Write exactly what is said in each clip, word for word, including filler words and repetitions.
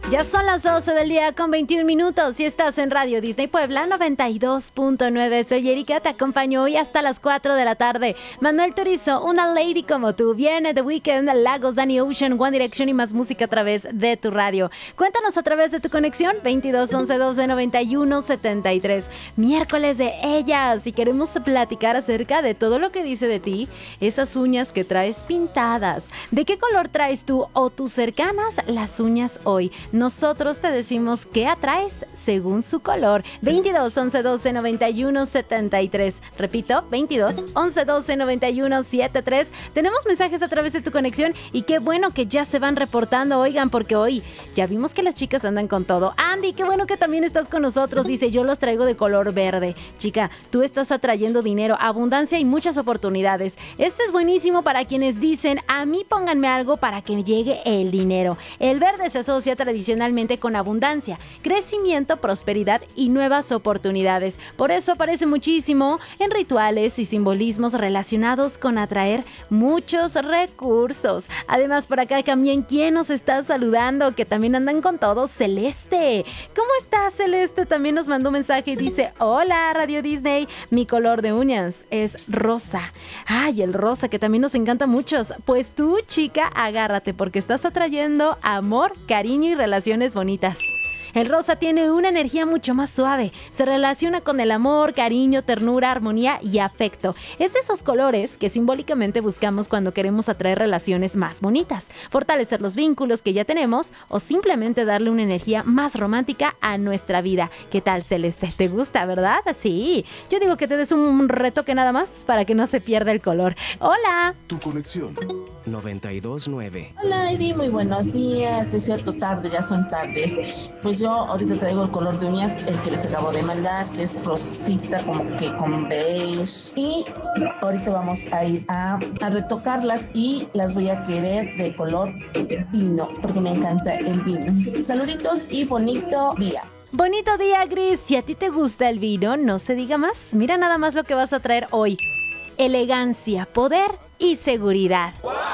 Ya son las doce del día con veintiún minutos y estás en Radio Disney Puebla noventa y dos punto nueve. Soy Erika, te acompaño hoy hasta las cuatro de la tarde. Manuel Turizo, Una Lady Como Tú, viene The Weeknd, Lagos, Danny Ocean, One Direction y más música a través de tu radio. Cuéntanos a través de tu conexión veintidós once doce noventa y uno setenta y tres. Miércoles de ellas y queremos platicar acerca de todo lo que dice de ti, esas uñas que traes pintadas. ¿De qué color traes tú o tus cercanas las uñas hoy? Nosotros te decimos qué atraes según su color. veintidós once doce noventa y uno setenta y tres. Repito, veintidós once doce noventa y uno setenta y tres. Tenemos mensajes a través de tu conexión y qué bueno que ya se van reportando, oigan, porque hoy ya vimos que las chicas andan con todo. Andy, qué bueno que también estás con nosotros. Dice, yo los traigo de color verde. Chica, tú estás atrayendo dinero, abundancia y muchas oportunidades. Este es buenísimo para quienes dicen, a mí pónganme algo para que llegue el dinero. El verde se asocia tradicionalmente con abundancia, crecimiento, prosperidad y nuevas oportunidades. Por eso aparece muchísimo en rituales y simbolismos relacionados con atraer muchos recursos. Además, por acá también, ¿quién nos está saludando? Que también andan con todo. Celeste. ¿Cómo estás, Celeste? También nos mandó un mensaje y dice, hola, Radio Disney, mi color de uñas es rosa. Ay, el rosa, que también nos encanta a muchos. Pues tú, chica, agárrate, porque estás atrayendo amor, cariño y relaciones bonitas. El rosa tiene una energía mucho más suave, se relaciona con el amor, cariño, ternura, armonía y afecto. Es de esos colores que simbólicamente buscamos cuando queremos atraer relaciones más bonitas, fortalecer los vínculos que ya tenemos o simplemente darle una energía más romántica a nuestra vida. ¿Qué tal, Celeste? ¿Te gusta, verdad? Sí, yo digo que te des un retoque nada más para que no se pierda el color. ¡Hola! Tu conexión noventa y dos punto nueve. Hola, Eddie, muy buenos días. Es cierto, tarde, ya son tardes. Pues yo ahorita traigo el color de uñas, el que les acabo de mandar, que es rosita, como que con beige. Y ahorita vamos a ir a, a retocarlas y las voy a querer de color vino, porque me encanta el vino. Saluditos y bonito día. Bonito día, Gris. Si a ti te gusta el vino, no se diga más. Mira nada más lo que vas a traer hoy. Elegancia, poder y seguridad.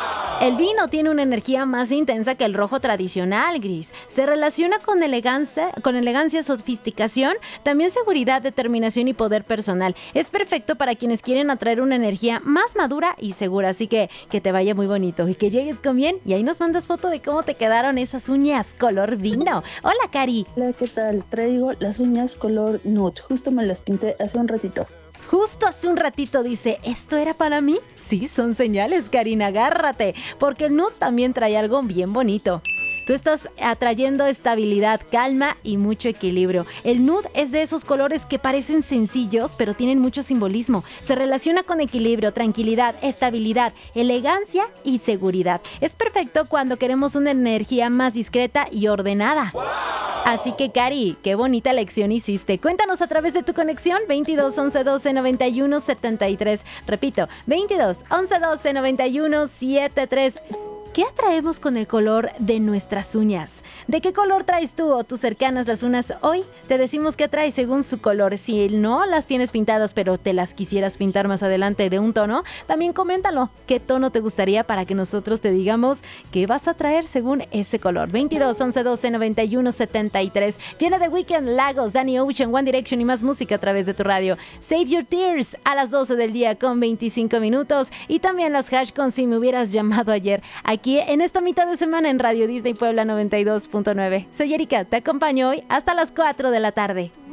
El vino tiene una energía más intensa que el rojo tradicional, Gris. Se relaciona con elegancia, con elegancia, sofisticación, también seguridad, determinación y poder personal. Es perfecto para quienes quieren atraer una energía más madura y segura. Así que que te vaya muy bonito y que llegues con bien. Y ahí nos mandas foto de cómo te quedaron esas uñas color vino. Hola, Cari. Hola, ¿qué tal? Traigo las uñas color nude. Justo me las pinté hace un ratito. Justo hace un ratito dice, ¿esto era para mí? Sí, son señales, Karina, agárrate, porque el nude también trae algo bien bonito. Tú estás atrayendo estabilidad, calma y mucho equilibrio. El nude es de esos colores que parecen sencillos, pero tienen mucho simbolismo. Se relaciona con equilibrio, tranquilidad, estabilidad, elegancia y seguridad. Es perfecto cuando queremos una energía más discreta y ordenada. ¡Wow! Así que, Cari, qué bonita lección hiciste. Cuéntanos a través de tu conexión veintidós once doce noventa y uno setenta y tres. Repito, veintidós once doce noventa y uno setenta y tres. ¿Qué atraemos con el color de nuestras uñas? ¿De qué color traes tú o tus cercanas las uñas hoy? Te decimos qué traes según su color. Si no las tienes pintadas, pero te las quisieras pintar más adelante de un tono, también coméntalo. ¿Qué tono te gustaría para que nosotros te digamos qué vas a traer según ese color? veintidós once doce noventa y uno setenta y tres. Viene The Weeknd, Lagos, Danny Ocean, One Direction y más música a través de tu radio. Save Your Tears a las doce del día con veinticinco minutos. Y también las hash con Si Me Hubieras Llamado Ayer. Aquí Aquí en esta mitad de semana en Radio Disney Puebla noventa y dos punto nueve. Soy Erika, te acompaño hoy hasta las cuatro de la tarde.